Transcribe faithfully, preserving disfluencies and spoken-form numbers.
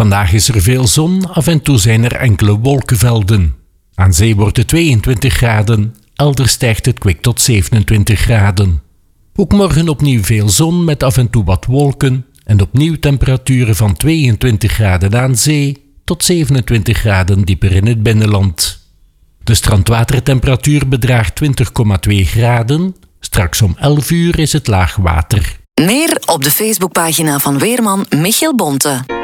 Vandaag is er veel zon, af en toe zijn er enkele wolkenvelden. Aan zee wordt het tweeëntwintig graden, elders stijgt het kwik tot zevenentwintig graden. Ook morgen opnieuw veel zon met af en toe wat wolken en opnieuw temperaturen van tweeëntwintig graden aan zee tot zevenentwintig graden dieper in het binnenland. De strandwatertemperatuur bedraagt twintig komma twee graden, straks om elf uur is het laag water. Meer op de Facebookpagina van weerman Michiel Bonte.